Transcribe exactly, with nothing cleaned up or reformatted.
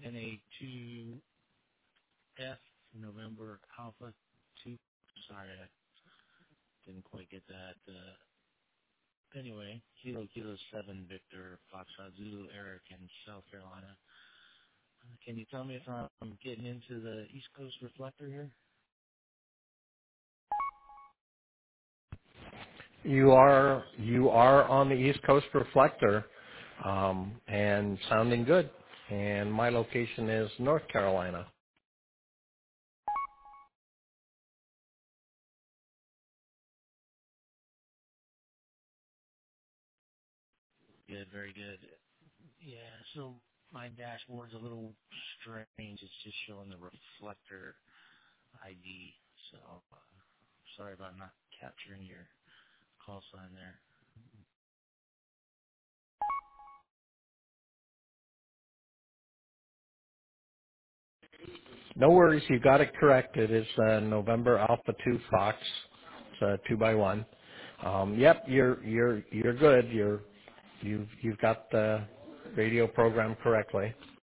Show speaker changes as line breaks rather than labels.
N A two F November Alpha two. Sorry, I didn't quite get that. Uh, anyway, Kilo Kilo seven Victor Foxtrot Zulu Eric in South Carolina. Uh, can you tell me if I'm getting into the East Coast reflector here?
You are you are on the East Coast reflector, um, and sounding good. And my location is North Carolina.
Good, very good. Yeah, so my dashboard's a little strange. It's just showing the reflector I D. So uh, sorry about not capturing your call sign there.
No worries, you got it correct. It is uh, November Alpha two Fox. It's uh, two by one. Um, yep, you're you're you're good. You're you've you've got the radio program correctly.